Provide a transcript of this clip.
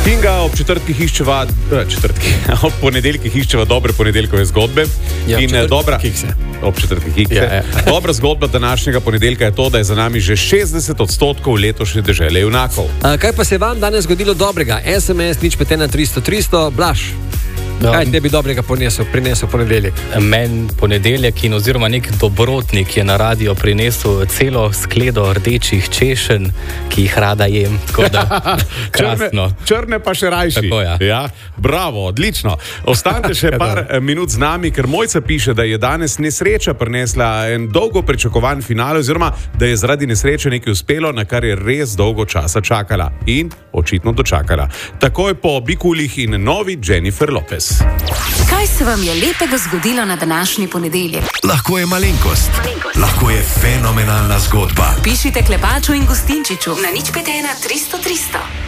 Kinga ob četrtkih iščeva, ob ponedeljkih iščeva dobre ponedeljkove zgodbe. Ja, in dobra kikse. Ob četrtkih kikse. Ja. Dobra zgodba današnjega ponedeljka je to, da je za nami že 60% letošnje dežele junakov. Kaj pa se je vam danes zgodilo dobrega? SMS nič 5 300 300, Blaž. Kaj tebi dobrega prinesel ponedeljek? Meni ponedeljek in oziroma nek dobrotnik je na radio prinesel celo skledo rdečih češenj, ki jih rada jem. Tako da, krasno. Črne pa še rajši. Tako, ja. Ja, bravo, odlično. Ostanite še par minut z nami, ker Mojca piše, da je danes nesreča prinesla en dolgo pričakovan finale, oziroma da je zaradi nesreče nekaj uspelo, na kar je res dolgo časa čakala in očitno dočakala. Takoj po Bikulih in novi Jennifer Lopez. Kaj se vam je lepega zgodilo na današnji ponedeljek? Lahko je malenkost, lahko je fenomenalna zgodba. Pišite Klepaču in Gustinčiču na nič 5 1 300 300.